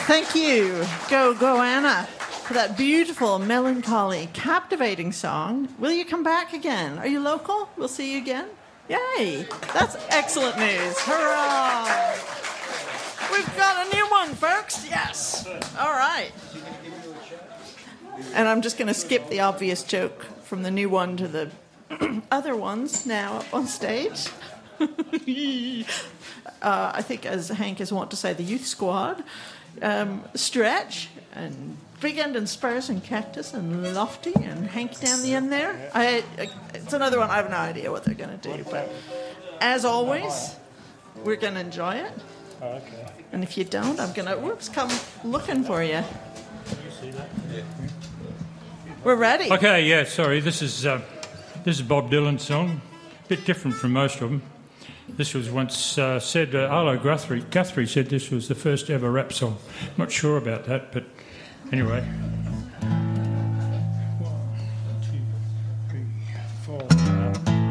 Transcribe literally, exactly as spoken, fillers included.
Thank you, Go Goanna, for that beautiful, melancholy, captivating song. Will you come back again? Are you local? We'll see you again. Yay! That's excellent news. Hurrah! We've got a new one, folks. Yes. All right. And I'm just going to skip the obvious joke from the new one to the other ones now up on stage. uh, I think, as Hank is wont to say, the youth squad. Um, Stretch and Big End and Spurs and Cactus and Lofty and Hank down the end there. I, it's another one. I have no idea what they're going to do. But as always, we're going to enjoy it. Okay. And if you don't, I'm going to, whoops, come looking for you. We're ready. Okay, yeah, sorry. This is uh, this is Bob Dylan's song. A bit different from most of them. This was once uh, said, uh, Arlo Guthrie, Guthrie said this was the first ever rap song. Not sure about that, but anyway.